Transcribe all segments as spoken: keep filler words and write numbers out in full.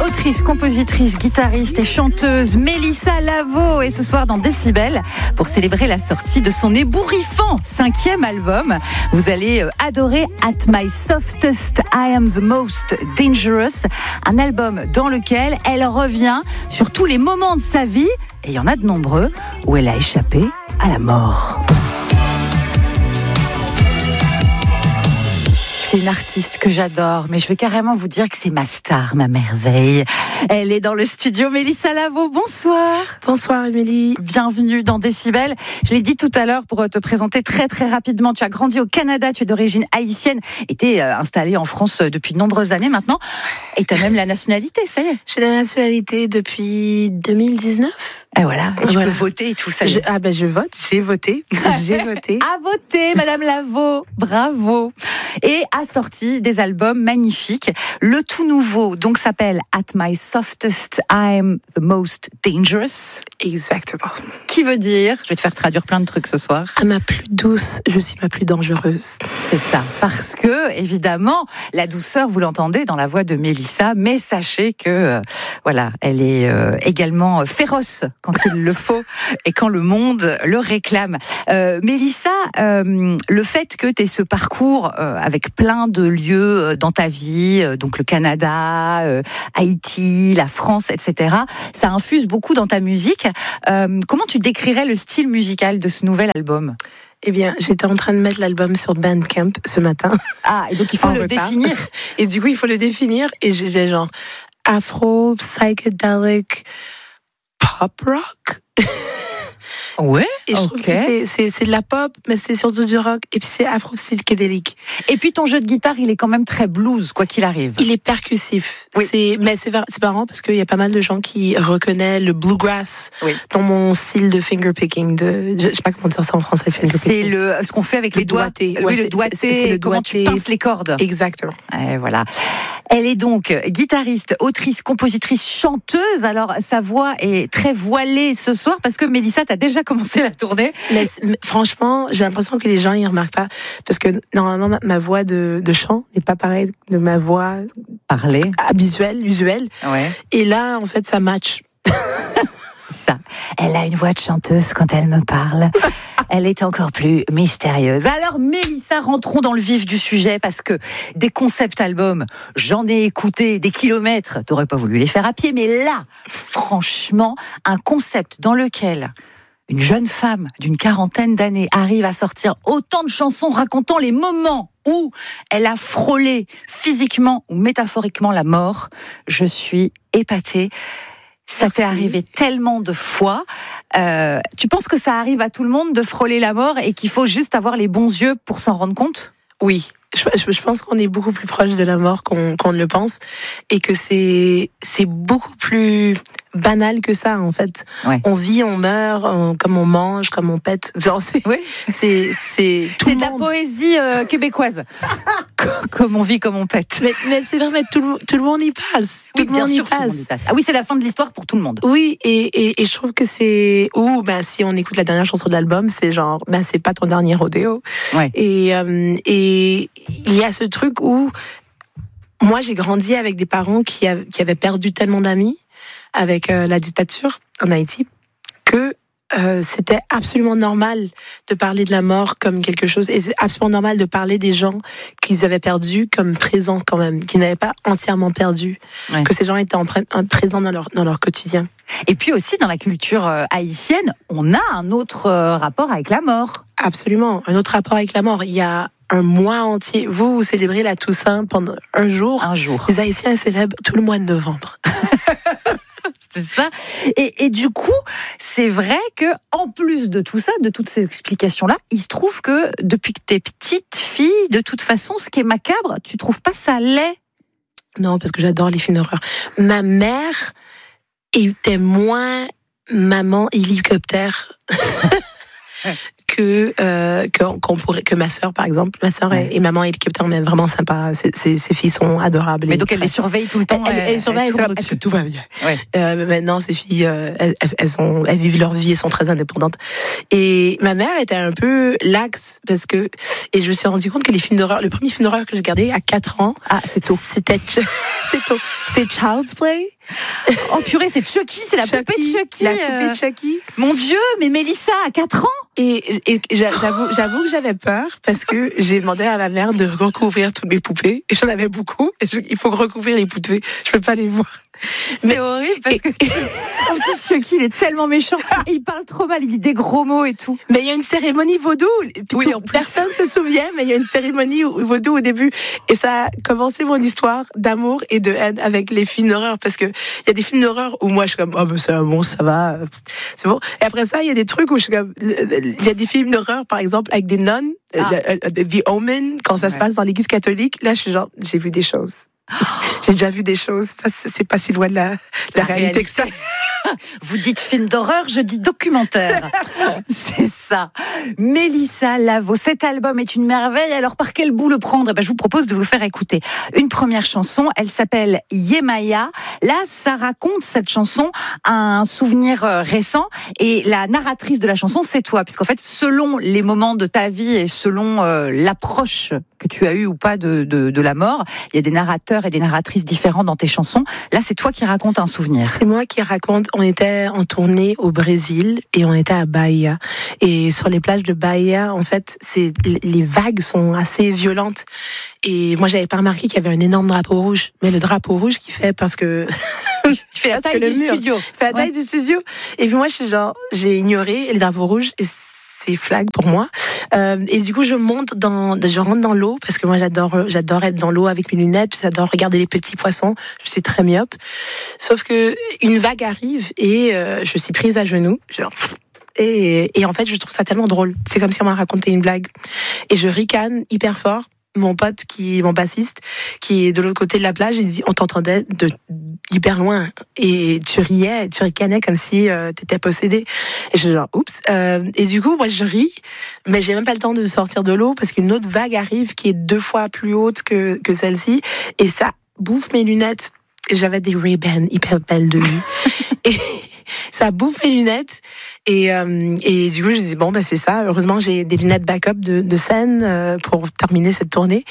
autrice, compositrice, guitariste et chanteuse Mélissa Lavo est ce soir dans Décibel pour célébrer la sortie de son ébouriffant cinquième album. Vous allez adorer At My Softest, I Am the Most Dangerous, un album dans lequel elle revient sur tous les moments de sa vie, et il y en a de nombreux, où elle a échappé à la mort. C'est une artiste que j'adore, mais je vais carrément vous dire que c'est ma star, ma merveille. Elle est dans le studio, Mélissa Lavo, bonsoir. Bonsoir Émilie. Bienvenue dans Décibel. Je l'ai dit tout à l'heure pour te présenter très très rapidement. Tu as grandi au Canada, tu es d'origine haïtienne et tu es installée en France depuis de nombreuses années maintenant. Et tu as même la nationalité, ça y est. J'ai la nationalité depuis deux mille dix-neuf. Et voilà, et tu voilà. peux voter et tout ça. Je, ah ben je vote, j'ai voté, j'ai voté. À voter, Madame Lavo, bravo. Et a sorti des albums magnifiques. Le tout nouveau, donc, s'appelle At My Softest, I'm the Most Dangerous. Exactement. Qui veut dire, je vais te faire traduire plein de trucs ce soir. À ma plus douce, je suis ma plus dangereuse. C'est ça, parce que, évidemment, la douceur, vous l'entendez dans la voix de Mélissa, mais sachez que, euh, voilà, elle est euh, également féroce quand il le faut et quand le monde le réclame. Euh, Mélissa, euh, le fait que tu aies ce parcours euh, avec plein de lieux dans ta vie, euh, donc le Canada, euh, Haïti, la France, et cetera, ça infuse beaucoup dans ta musique. Euh, comment tu décrirais le style musical de ce nouvel album ? Eh bien, j'étais en train de mettre l'album sur Bandcamp ce matin. Ah, et donc il faut en le retard. définir. Et du coup, il faut le définir. Et j'ai genre afro, psychedelic, pop rock. Ouais. Et je trouve okay. que c'est, c'est, c'est de la pop, mais c'est surtout du rock. Et puis c'est afro-psychédélique. Et puis ton jeu de guitare, il est quand même très blues, quoi qu'il arrive. Il est percussif. Oui. C'est, mais c'est, c'est marrant parce qu'il y a pas mal de gens qui reconnaissent le bluegrass oui. dans mon style de fingerpicking. De, je sais pas comment dire ça en français. C'est le, ce qu'on fait avec le les doigts. doigté. Oui, Ouais, le c'est, doigté. C'est, c'est le comment doigté. tu pinces les cordes. Exactement. Et voilà. Elle est donc guitariste, autrice, compositrice, chanteuse. Alors, sa voix est très voilée ce soir parce que Mélissa, t'as déjà commencé la tournée. Mais, mais franchement, j'ai l'impression que les gens y remarquent pas parce que normalement ma, ma voix de, de chant n'est pas pareille de ma voix parler habituelle, usuelle. Ouais. Et là, en fait, ça match. C'est ça. Elle a une voix de chanteuse quand elle me parle. Elle est encore plus mystérieuse. Alors, Mélissa, rentrons dans le vif du sujet parce que des concept albums, j'en ai écouté des kilomètres. T'aurais pas voulu les faire à pied, mais là, franchement, un concept dans lequel une jeune femme d'une quarantaine d'années arrive à sortir autant de chansons racontant les moments où elle a frôlé physiquement ou métaphoriquement la mort. Je suis épatée. Ça Merci. T'est arrivé tellement de fois. Euh, tu penses que ça arrive à tout le monde de frôler la mort et qu'il faut juste avoir les bons yeux pour s'en rendre compte ? Oui. Je, je, je pense qu'on est beaucoup plus proche de la mort qu'on, qu'on ne le pense et que c'est, c'est beaucoup plus banal que ça en fait. Ouais. On vit, on meurt, on, comme on mange, comme on pète. Genre c'est, oui. c'est, c'est, tout c'est le de monde. La poésie euh, québécoise. Comme on vit, comme on pète. Mais, mais c'est vrai, mais tout le, tout le monde y passe. Oui, tout bien le monde sûr, y passe. tout le monde y passe. Ah oui, c'est la fin de l'histoire pour tout le monde. Oui, et, et, et je trouve que c'est ou ben si on écoute la dernière chanson de l'album, c'est genre ben c'est pas ton dernier rodéo. Ouais. Et euh, et il y a ce truc où moi j'ai grandi avec des parents qui, a, qui avaient perdu tellement d'amis avec euh, la dictature en Haïti que euh, c'était absolument normal de parler de la mort comme quelque chose et c'est absolument normal de parler des gens qu'ils avaient perdus comme présents quand même, qu'ils n'avaient pas entièrement perdu, ouais. que ces gens étaient en pré- en présents dans leur, dans leur quotidien. Et puis aussi dans la culture euh, haïtienne, on a un autre euh, rapport avec la mort. Absolument, un autre rapport avec la mort. Il y a un mois entier. Vous, vous célébrez la Toussaint pendant un jour. Un jour. Les Haïtiens célèbrent tout le mois de novembre. C'est ça. Et, et du coup, c'est vrai que en plus de tout ça, de toutes ces explications-là, il se trouve que depuis que t'es petite fille, de toute façon, ce qui est macabre, tu trouves pas ça laid ? Non, parce que j'adore les films d'horreur. Ma mère était moins maman hélicoptère que euh, que qu'on pourrait que ma sœur par exemple. Ma sœur ouais. et, et maman hélicoptère, mais vraiment sympa. Ses filles sont adorables. Mais donc elle les surveille tout le temps. Elle, elle, elle, elle surveille. Elle elle, tout va bien. Ouais. Euh, maintenant ces filles, euh, elles, elles sont, elles vivent leur vie, elles sont très indépendantes. Et ma mère était un peu laxe parce que et je me suis rendu compte que les films d'horreur, le premier film d'horreur que j'ai regardé à quatre ans, ah c'est tôt. C'était c'est tôt. C'est Child's Play. Oh purée, c'est Chucky, c'est la Chucky, poupée de Chucky. La poupée de Chucky. Mon Dieu, mais Mélissa a quatre ans. Et, et j'avoue, j'avoue que j'avais peur parce que j'ai demandé à ma mère de recouvrir toutes mes poupées. Et j'en avais beaucoup. Et je, il faut recouvrir les poupées. Je peux pas les voir. C'est mais, horrible parce et, que tu... en plus Chucky il est tellement méchant et il parle trop mal, il dit des gros mots et tout. Mais il y a une cérémonie vaudou. Oui, tout, personne se souvient, mais il y a une cérémonie vaudou au début et ça a commencé mon histoire d'amour et de haine avec les films d'horreur parce que il y a des films d'horreur où moi je suis comme oh ben c'est bon ça va c'est bon et après ça il y a des trucs où je suis comme il y a des films d'horreur par exemple avec des nonnes ah. The Omen quand ça ouais. se passe dans l'église catholique là je suis genre j'ai vu des choses. J'ai déjà vu des choses, ça c'est pas si loin de la, la, la réalité, réalité que ça. Vous dites film d'horreur, je dis documentaire. C'est ça. Mélissa Lavo, cet album est une merveille. Alors par quel bout le prendre ? Ben, je vous propose de vous faire écouter une première chanson. Elle s'appelle Yemaya. Là, ça raconte cette chanson un souvenir récent. Et la narratrice de la chanson, c'est toi. Puisqu'en fait, selon les moments de ta vie et selon euh, l'approche que tu as eue ou pas de, de, de la mort, il y a des narrateurs et des narratrices différents dans tes chansons. Là, c'est toi qui racontes un souvenir. C'est moi qui raconte. On était en tournée au Brésil et on était à Bahia. Et sur les plages de Bahia, en fait, c'est, les vagues sont assez violentes. Et moi, j'avais pas remarqué qu'il y avait un énorme drapeau rouge. Mais le drapeau rouge qui fait parce que... il fait la taille du mur. studio. Il fait la taille ouais. du studio. Et puis moi, je suis genre, j'ai ignoré les drapeaux rouges. Et c'est flag pour moi. Euh, et du coup, je monte dans, je rentre dans l'eau parce que moi, j'adore, j'adore être dans l'eau avec mes lunettes. J'adore regarder les petits poissons. Je suis très myope. Sauf que une vague arrive et euh, je suis prise à genoux. Genre, et, et en fait, je trouve ça tellement drôle. C'est comme si on m'a raconté une blague. Et je ricane hyper fort. Mon pote, qui mon bassiste, qui est de l'autre côté de la plage, il dit on t'entendait de hyper loin et tu riais, tu ricanais comme si euh, t'étais possédé. Et je suis genre oups. Euh, et du coup, moi je ris, mais j'ai même pas le temps de sortir de l'eau parce qu'une autre vague arrive qui est deux fois plus haute que que celle-ci et ça bouffe mes lunettes. Et j'avais des Ray-Ban hyper belles de vue. et ça bouffe mes lunettes et euh, et du coup je dis bon bah c'est ça, heureusement j'ai des lunettes backup de de scène euh, pour terminer cette tournée.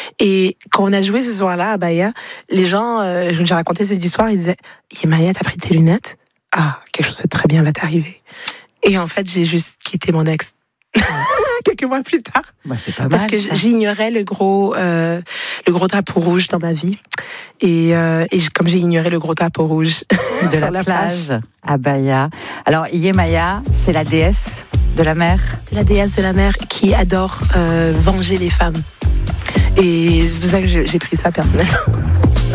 Et quand on a joué ce soir-là à Bahia, les gens euh, j'ai raconté cette histoire, ils disaient Yemaya, t'as pris tes lunettes? Ah, quelque chose de très bien va t'arriver. Et en fait j'ai juste quitté mon ex quelques mois plus tard. Bah, c'est pas mal, parce que ça. J'ignorais le gros euh, le gros drapeau rouge dans ma vie. Et, euh, et comme j'ai ignoré le gros drapeau rouge de sur la, la plage, plage à Bahia. Alors Yemaya, c'est la déesse de la mer. C'est la déesse de la mer qui adore euh, venger les femmes. Et c'est pour ça que j'ai pris ça personnellement.